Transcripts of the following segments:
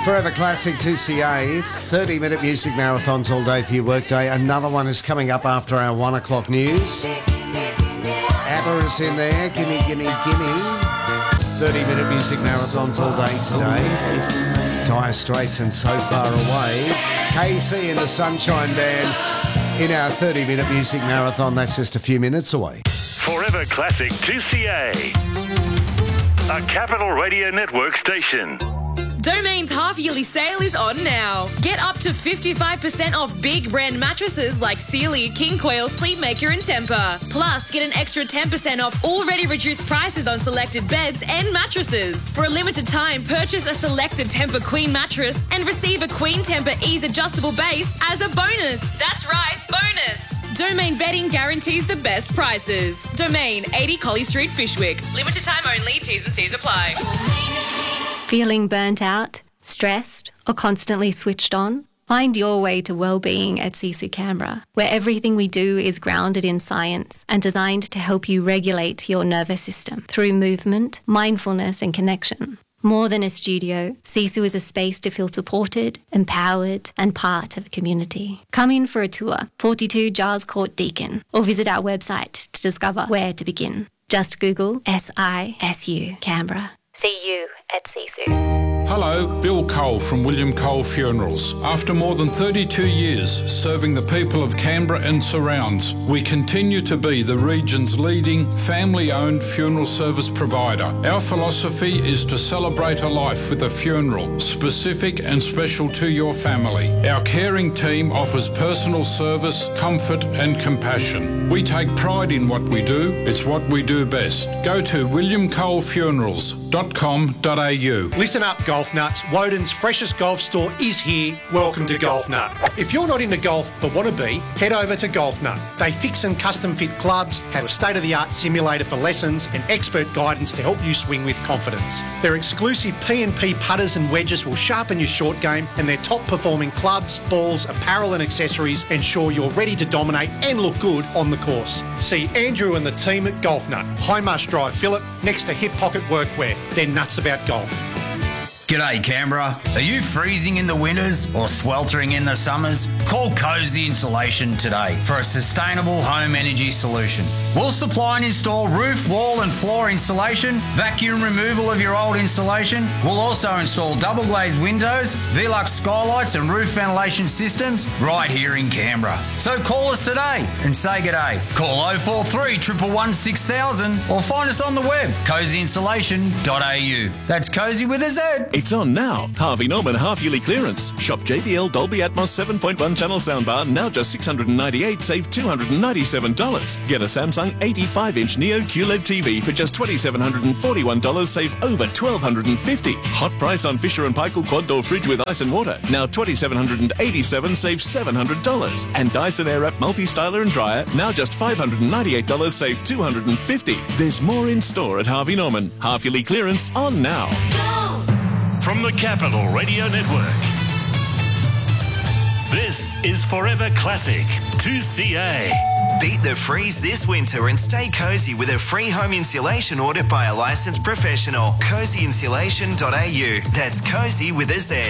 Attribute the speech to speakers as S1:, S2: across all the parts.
S1: Forever Classic 2CA, 30-minute music marathons all day for your workday. Another one is coming up after our 1 o'clock news. ABBA is in there, gimme, gimme, gimme. 30-minute music marathons all day today. Dire Straits and So Far Away. KC and the Sunshine Band in our 30-minute music marathon. That's just a few minutes away.
S2: Forever Classic 2CA, a Capital Radio Network station.
S3: Domain's half-yearly sale is on now. Get up to 55% off big brand mattresses like Sealy, King Coil, Sleepmaker and Tempur. Plus, get an extra 10% off already reduced prices on selected beds and mattresses. For a limited time, purchase a selected Tempur Queen mattress and receive a Queen Tempur Ease adjustable base as a bonus. That's right, bonus. Domain Bedding guarantees the best prices. Domain, 80 Collie Street, Fishwick. Limited time only, T's and C's apply.
S4: Feeling burnt out, stressed, or constantly switched on? Find your way to well-being at Sisu Canberra, where everything we do is grounded in science and designed to help you regulate your nervous system through movement, mindfulness and connection. More than a studio, Sisu is a space to feel supported, empowered and part of a community. Come in for a tour, 42 Giles Court Deakin, or visit our website to discover where to begin. Just Google SISU Canberra. See you at Sisu.
S5: Hello, Bill Cole from William Cole Funerals. After more than 32 years serving the people of Canberra and surrounds, we continue to be the region's leading family-owned funeral service provider. Our philosophy is to celebrate a life with a funeral, specific and special to your family. Our caring team offers personal service, comfort and compassion. We take pride in what we do. It's what we do best. Go to williamcolefunerals.com.au.
S6: Listen up, golf nuts. Woden's freshest golf store is here. Welcome to Golf Nut. If you're not into golf but want to be, head over to Golf Nut. They fix and custom fit clubs, have a state-of-the-art simulator for lessons and expert guidance to help you swing with confidence. Their exclusive P&P putters and wedges will sharpen your short game, and their top-performing clubs, balls, apparel and accessories ensure you're ready to dominate and look good on the course. See Andrew and the team at Golf Nut, High Marsh Drive, Phillip, next to Hip Pocket Workwear. They're nuts about golf.
S7: G'day Canberra. Are you freezing in the winters or sweltering in the summers? Call Cozy Insulation today for a sustainable home energy solution. We'll supply and install roof, wall and floor insulation, vacuum removal of your old insulation. We'll also install double glazed windows, Velux skylights and roof ventilation systems right here in Canberra. So call us today and say g'day. Call 043 111 6000 or find us on the web, cozyinsulation.au. That's Cozy with a Z.
S8: It's on now. Harvey Norman half-yearly clearance. Shop JBL Dolby Atmos 7.1 channel soundbar, now just $698, save $297. Get a Samsung 85-inch Neo QLED TV for just $2,741, save over $1,250. Hot price on Fisher & Paykel quad door fridge with ice and water, now $2,787, save $700. And Dyson Airwrap multi-styler and dryer, now just $598, save $250. There's more in store at Harvey Norman. Half-yearly clearance on now.
S2: From the Capital Radio Network, this is Forever Classic 2CA.
S9: Beat the freeze this winter and stay cozy with a free home insulation order by a licensed professional. Cozyinsulation.au. That's Cozy with a Z.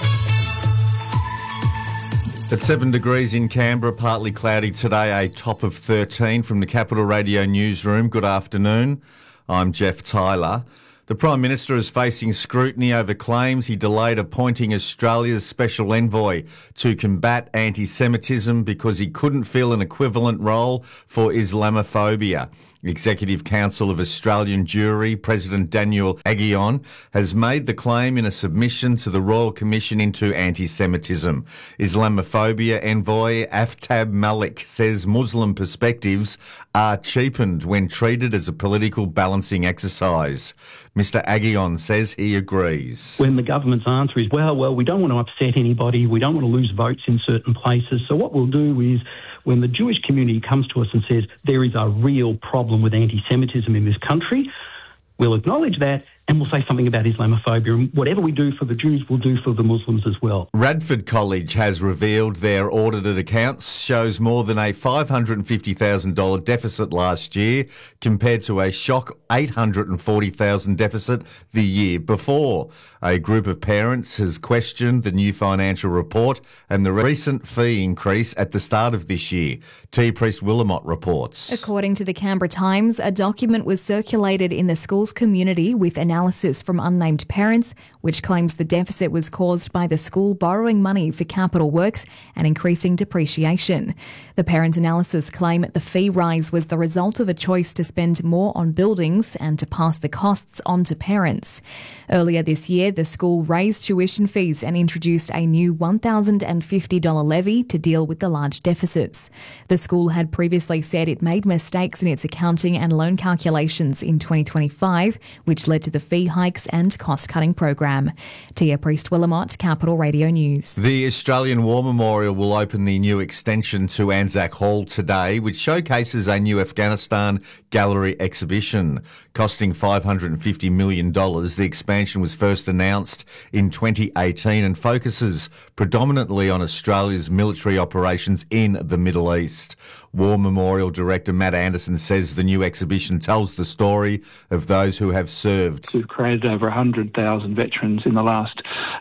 S10: At 7 degrees in Canberra, partly cloudy today, a top of 13 from the Capital Radio newsroom. Good afternoon. I'm Jeff Tyler. The Prime Minister is facing scrutiny over claims he delayed appointing Australia's special envoy to combat anti-Semitism because he couldn't fill an equivalent role for Islamophobia. The Executive Council of Australian Jewry, President Daniel Aghion, has made the claim in a submission to the Royal Commission into Anti-Semitism. Islamophobia envoy Aftab Malik says Muslim perspectives are cheapened when treated as a political balancing exercise. Mr Aghion says he agrees.
S11: When the government's answer is, well, we don't want to upset anybody, we don't want to lose votes in certain places, so what we'll do is when the Jewish community comes to us and says there is a real problem with anti-Semitism in this country, we'll acknowledge that and we'll say something about Islamophobia. And whatever we do for the Jews, we'll do for the Muslims as well.
S10: Radford College has revealed their audited accounts shows more than a $550,000 deficit last year compared to a shock $840,000 deficit the year before. A group of parents has questioned the new financial report and the recent fee increase at the start of this year. T. Priest Willamot reports.
S12: According to the Canberra Times, a document was circulated in the school's community with analysis from unnamed parents, which claims the deficit was caused by the school borrowing money for capital works and increasing depreciation. The parent analysis claim the fee rise was the result of a choice to spend more on buildings and to pass the costs on to parents. Earlier this year, the school raised tuition fees and introduced a new $1,050 levy to deal with the large deficits. The school had previously said it made mistakes in its accounting and loan calculations in 2025, which led to the fee hikes and cost-cutting program. Tia Priest Willamot, Capital Radio News.
S10: The Australian War Memorial will open the new extension to Anzac Hall today, which showcases a new Afghanistan gallery exhibition. Costing $550 million, the expansion was first announced in 2018 and focuses predominantly on Australia's military operations in the Middle East. War Memorial Director Matt Anderson says the new exhibition tells the story of those who have served.
S13: We've created over 100,000 veterans in the last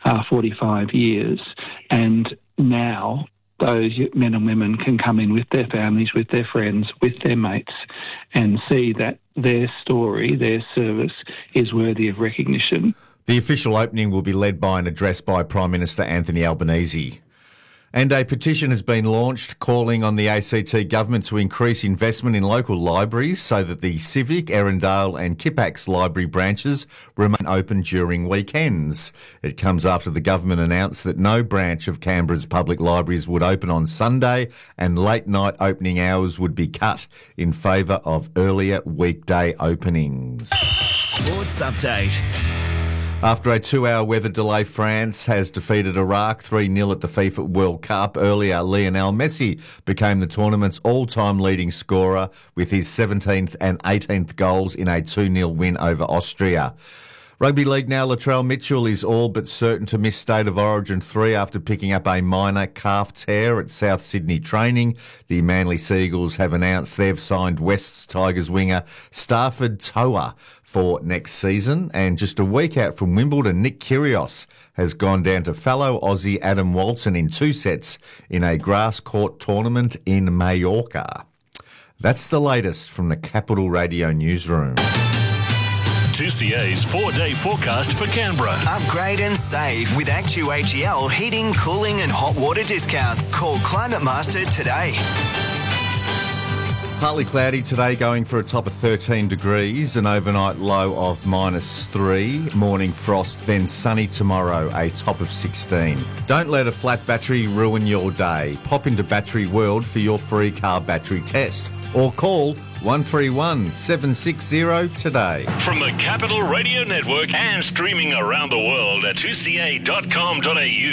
S13: 45 years, and now those men and women can come in with their families, with their friends, with their mates, and see that their story, their service is worthy of recognition.
S10: The official opening will be led by an address by Prime Minister Anthony Albanese. And a petition has been launched calling on the ACT government to increase investment in local libraries so that the Civic, Erindale and Kippax library branches remain open during weekends. It comes after the government announced that no branch of Canberra's public libraries would open on Sunday and late night opening hours would be cut in favour of earlier weekday openings.
S9: Sports Update.
S10: After a 2-hour weather delay, France has defeated Iraq 3-0 at the FIFA World Cup. Earlier, Lionel Messi became the tournament's all-time leading scorer with his 17th and 18th goals in a 2-0 win over Austria. Rugby League now, Latrell Mitchell is all but certain to miss State of Origin 3 after picking up a minor calf tear at South Sydney training. The Manly Seagulls have announced they've signed Wests Tigers winger Stafford Toa for next season. And just a week out from Wimbledon, Nick Kyrgios has gone down to fellow Aussie Adam Walton in 2 sets in a grass court tournament in Mallorca. That's the latest from the Capital Radio newsroom.
S2: 2CA's 4-day forecast for Canberra.
S9: Upgrade and save with ActuHEL heating, cooling and hot water discounts. Call Climate Master today.
S10: Partly cloudy today, going for a top of 13 degrees, an overnight low of -3, morning frost, then sunny tomorrow, a top of 16. Don't let a flat battery ruin your day. Pop into Battery World for your free car battery test or call 131 760 today.
S2: From the Capital Radio Network and streaming around the world at 2ca.com.au.